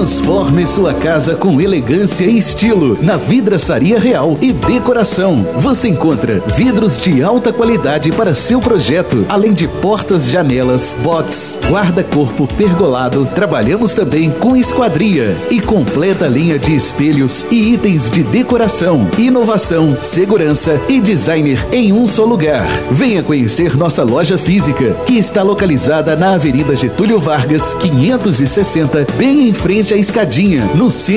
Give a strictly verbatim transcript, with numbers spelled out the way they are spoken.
Transforme sua casa com elegância e estilo na Vidraçaria Real e Decoração. Você encontra vidros de alta qualidade para seu projeto, além de portas, janelas, box, guarda-corpo pergolado. Trabalhamos também com esquadria e completa linha de espelhos e itens de decoração, inovação, segurança e designer em um só lugar. Venha conhecer nossa loja física, que está localizada na Avenida Getúlio Vargas, quinhentos e sessenta, bem em frente à escadinha, no centro